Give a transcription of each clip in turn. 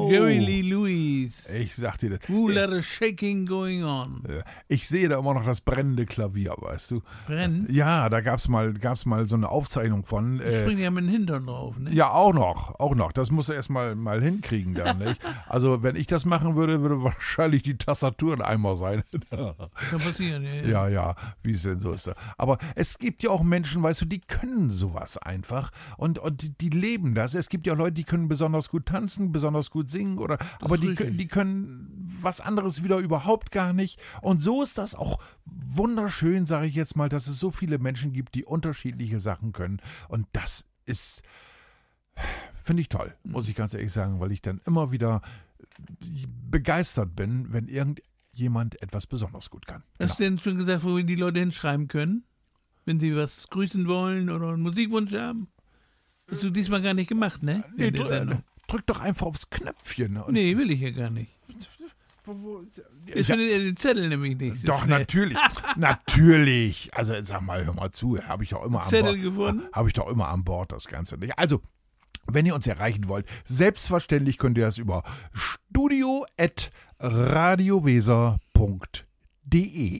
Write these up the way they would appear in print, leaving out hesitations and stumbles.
Jerry Lee Lewis. Ich sag dir das. Who let a shaking going on? Ich sehe da immer noch das brennende Klavier, weißt du. Brennen? Ja, da gab's mal so eine Aufzeichnung von. Springen ja mit dem Hintern drauf, ne? Ja, auch noch. Das musst du erst mal hinkriegen dann, nicht? Also, wenn ich das machen würde wahrscheinlich die Tastatur ein Eimer sein. Kann passieren, Ja, wie es denn so ist. Aber es gibt ja auch Menschen, weißt du, die können sowas einfach und die leben das. Es gibt ja Leute, die können besonders gut tanzen, besonders gut singen, aber die können was anderes wieder überhaupt gar nicht. Und so ist das auch wunderschön, sage ich jetzt mal, dass es so viele Menschen gibt, die unterschiedliche Sachen können. Und das ist, finde ich toll, muss ich ganz ehrlich sagen, weil ich dann immer wieder begeistert bin, wenn irgendjemand etwas besonders gut kann. Hast du denn schon gesagt, wohin die Leute hinschreiben können? Wenn sie was grüßen wollen oder einen Musikwunsch haben? Hast du diesmal gar nicht gemacht, ne? Nee, drück doch einfach aufs Knöpfchen. Nee, will ich ja gar nicht. Ich finde den Zettel nämlich nicht. So doch, schnell. natürlich. Also sag mal, hör mal zu, habe ich doch immer an Zettel Bord. gewonnen? Habe ich doch immer an Bord, das Ganze nicht. Also, wenn ihr uns erreichen wollt, selbstverständlich könnt ihr das über studio@radioweser.de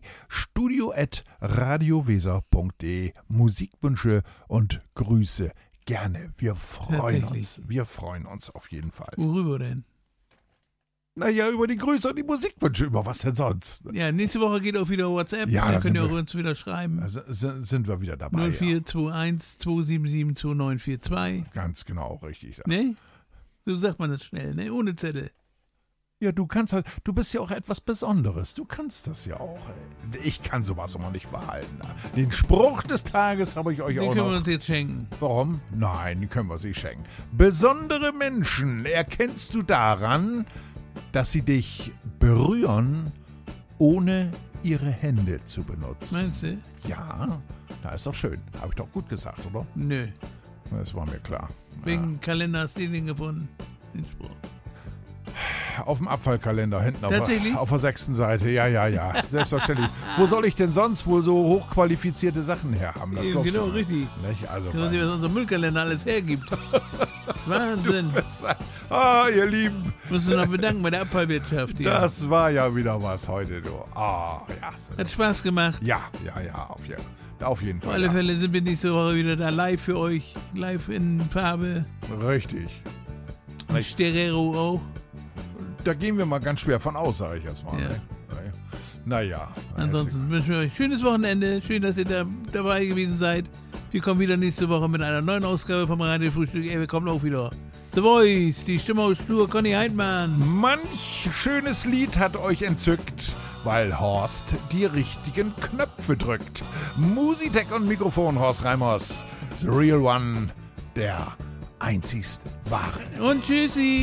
studio@radioweser.de Musikwünsche und Grüße gerne. Wir freuen uns auf jeden Fall. Worüber denn? Naja, über die Grüße und die Musikwünsche, über was denn sonst? Ja, nächste Woche geht auch wieder WhatsApp. Ja, dann könnt ihr uns wieder schreiben. Also sind wir wieder dabei. 0421 277 2942. Ganz genau, richtig. Ne? So sagt man das schnell, ne? Ohne Zettel. Ja, du bist ja auch etwas Besonderes. Du kannst das ja auch. Ich kann sowas immer nicht behalten. Den Spruch des Tages habe ich euch Den auch können noch. wir uns jetzt schenken. Warum? Nein, die können wir sich schenken. Besondere Menschen erkennst du daran, dass sie dich berühren, ohne ihre Hände zu benutzen. Meinst du? Ja, na ist doch schön. Habe ich doch gut gesagt, oder? Nö. Das war mir klar. Wegen Kalender hast du den gefunden. Den Spruch. Auf dem Abfallkalender hinten Tatsächlich? auf der 6. Seite. Ja. Selbstverständlich. Wo soll ich denn sonst wohl so hochqualifizierte Sachen herhaben? Das glaubst Genau, du? richtig. Nicht? Also Was unser Müllkalender alles hergibt. Wahnsinn. Ihr Lieben. Musst du noch bedanken bei der Abfallwirtschaft hier. Das war ja wieder was heute, du. Ja. Hat Spaß gemacht. Ja, auf jeden Fall. Auf alle Fälle sind wir nächste Woche wieder da live für euch. Live in Farbe. Richtig. Und Stereo auch. Da gehen wir mal ganz schwer von aus, sage ich jetzt mal. Ja. Ne? Naja. Ansonsten wünschen wir euch ein schönes Wochenende. Schön, dass ihr dabei gewesen seid. Wir kommen wieder nächste Woche mit einer neuen Ausgabe vom Radio-Frühstück. Wir kommen auch wieder. The Voice, die Stimme aus Stur, Conny Heidmann. Manch schönes Lied hat euch entzückt, weil Horst die richtigen Knöpfe drückt. Musitech und Mikrofon, Horst Reimers. The Real One, der einzigst wahre. Und tschüssi.